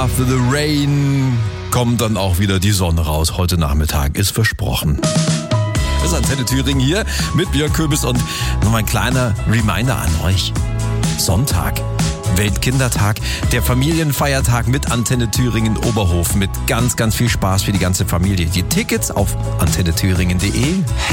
After the Rain kommt dann auch wieder die Sonne raus. Heute Nachmittag ist versprochen. Das ist Antenne Thüringen hier mit Björn Köbis und nochmal ein kleiner Reminder an euch. Sonntag, Weltkindertag, der Familienfeiertag mit Antenne Thüringen Oberhof mit ganz, ganz viel Spaß für die ganze Familie. Die Tickets auf antennethüringen.de.